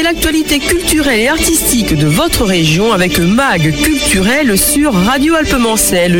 l'actualité culturelle et artistique de votre région avec le MAG culturel sur Radio Alpemancel.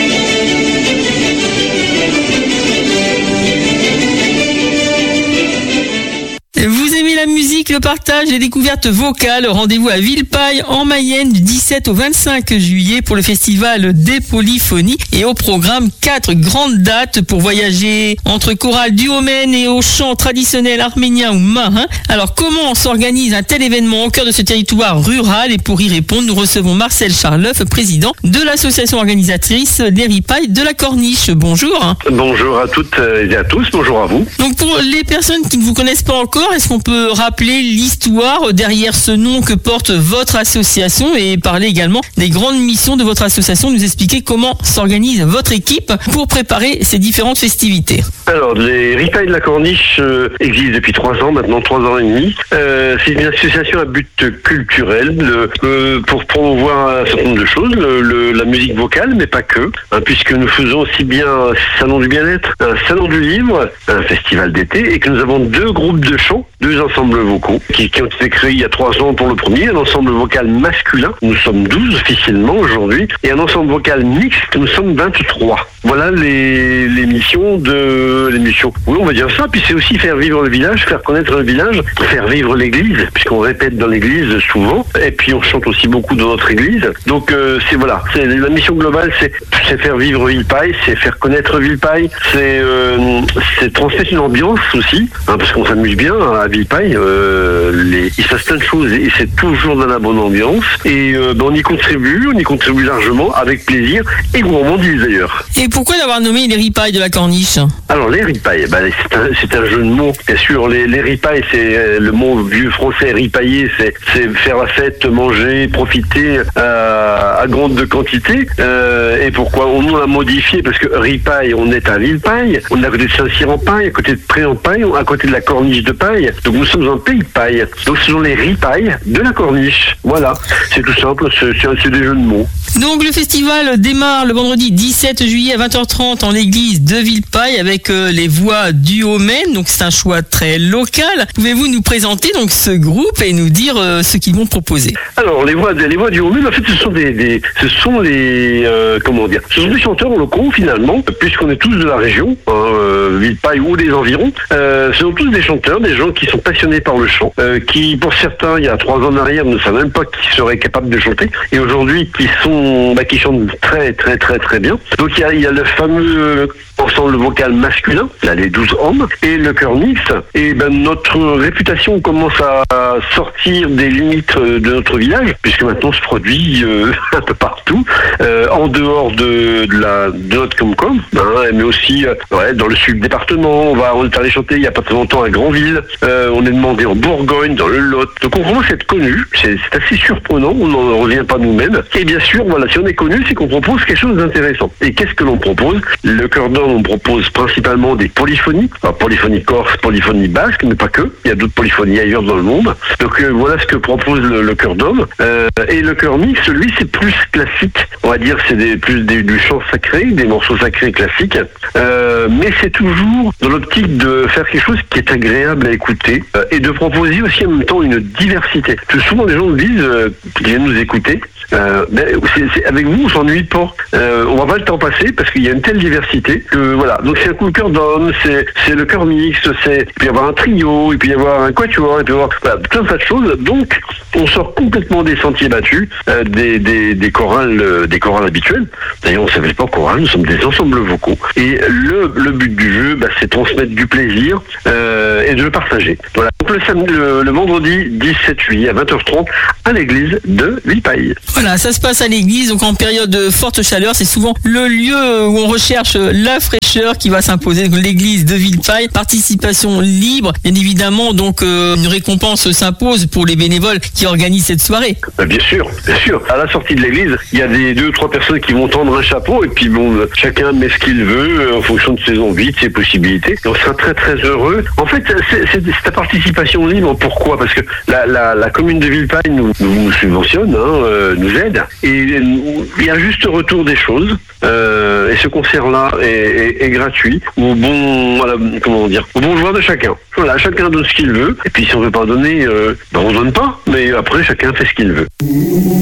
Vous aimez la musique, le partage, les découvertes vocales? Rendez-vous à Villeparisis en Mayenne du 17 au 25 juillet pour le festival des polyphonies et au programme 4 grandes dates pour voyager entre chorales du Haut-Maine et au chant traditionnel arménien ou marin. Alors comment s'organise un tel événement au cœur de ce territoire rural? Et pour y répondre, nous recevons Marcel Charleuf, président de l'association organisatrice des Ripailles de la Corniche. Bonjour. Bonjour à toutes et à tous, bonjour à vous. Donc pour les personnes qui ne vous connaissent pas encore, est-ce qu'on peut rappeler l'histoire derrière ce nom que porte votre association et parler également des grandes missions de votre association, nous expliquer comment s'organise votre équipe pour préparer ces différentes festivités? Alors, les Ripailles de la Corniche existent depuis 3 ans, maintenant 3 ans et demi. C'est une association à but culturel pour promouvoir un certain nombre de choses, la musique vocale, mais pas que, puisque nous faisons aussi bien un salon du bien-être, un salon du livre, un festival d'été, et que nous avons 2 groupes de chant, 2 ensembles vocaux qui ont été créés il y a 3 ans pour le premier, un ensemble vocal masculin, nous sommes 12 officiellement aujourd'hui, et un ensemble vocal mixte, nous sommes 23. Voilà les missions oui, on va dire ça, puis c'est aussi faire vivre le village, faire connaître le village, faire vivre l'église, puisqu'on répète dans l'église souvent, et puis on chante aussi beaucoup dans notre église. Donc c'est la mission globale, c'est faire vivre Villeparisis, c'est faire connaître Villeparisis, c'est transmettre une ambiance aussi, parce qu'on s'amuse bien à Villeparisis, il se passe plein de choses et c'est toujours dans la bonne ambiance, et on y contribue largement, avec plaisir et gourmandise d'ailleurs. Et pourquoi d'avoir nommé les Ripailles de la Corniche? Alors les Ripailles, c'est un jeu de mots. Bien sûr, les Ripailles, c'est le mot vieux français ripailler, c'est faire la fête, manger, profiter à grande quantité. Et pourquoi on nous l'a modifié? Parce que Ripaille, on est à Villeparisis, on est à côté de Saint-Cyr-en-Paille, à côté de Pré-en-Paille, à côté de la Corniche de Paille. Donc nous sommes un pays de paille. Donc ce sont les Ripailles de la Corniche. Voilà, c'est tout simple, c'est des jeux de mots. Donc le festival démarre le vendredi 17 juillet à 20h30 en l'église de Villeparisis avec les voix du Haut-Maine. Donc c'est un choix très local. Pouvez-vous nous présenter donc ce groupe et nous dire ce qu'ils vont proposer? Alors les voix du Haut-Maine, en fait, ce sont des chanteurs locaux finalement, puisqu'on est tous de la région, Villeparisis ou des environs. Ce sont tous des chanteurs, des gens qui sont passionnés par le chant, qui pour certains il y a 3 ans en arrière ne savaient même pas qu'ils seraient capables de chanter, et aujourd'hui qui chantent très très très très bien. Donc il y a le fameux ensemble vocal masculin, là les 12 hommes, et le chœur mixte. Et notre réputation commence à sortir des limites de notre village, puisque maintenant on se produit un peu partout, en dehors de notre Comcom, mais aussi dans le sud du département. On est allé chanter il n'y a pas très longtemps à Granville, on est demandé en Bourgogne, dans le Lot. Donc on commence à être connu, c'est assez surprenant, on n'en revient pas nous-mêmes. Et bien sûr, si on est connu, c'est qu'on propose quelque chose d'intéressant. Et qu'est-ce que l'on propose? Le chœur d'homme, on propose principalement des polyphonies, polyphonie corse, polyphonie basque, mais pas que. Il y a d'autres polyphonies ailleurs dans le monde. Donc voilà ce que propose le chœur d'homme. Et le chœur mixte, lui, c'est plus classique. On va dire c'est du chant sacré, des morceaux sacrés classiques. Mais c'est toujours dans l'optique de faire quelque chose qui est agréable à écouter et de proposer aussi en même temps une diversité. Parce que souvent les gens nous disent, qui viennent nous écouter, avec vous on s'ennuie pas, on va pas le temps passer parce qu'il y a une telle diversité que voilà. Donc c'est un coup de cœur d'homme, c'est le chœur mixte, il peut y avoir un trio, il peut y avoir un quatuor, il peut y avoir plein de choses. Donc on sort complètement des sentiers battus, des chorales habituelles. D'ailleurs on ne s'appelle pas chorale, nous sommes des ensembles vocaux. Et le but du jeu, c'est transmettre du plaisir et de le partager. Voilà. Donc le vendredi 17 juillet à 20h30 à l'église de Villeparisis. Voilà, ça se passe à l'église, donc en période de forte chaleur, c'est souvent le lieu où on recherche la fraîcheur qui va s'imposer. Donc l'église de Villeparisis, participation libre, bien évidemment, donc une récompense s'impose pour les bénévoles qui organisent cette soirée. Bien sûr. À la sortie de l'église, il y a des 2-3 personnes qui vont tendre un chapeau et puis chacun met ce qu'il veut en fonction de ses envies, de ses possibilités. Et on sera très très heureux. En fait, c'est ta participation libre. Pourquoi? Parce que la commune de Villeparisis nous subventionne, nous aide, et il y a juste retour des choses. Et ce concert-là est et gratuit au bon, au bon joueur de chacun. Voilà, chacun donne ce qu'il veut. Et puis si on veut pas donner, on donne pas. Mais après, chacun fait ce qu'il veut.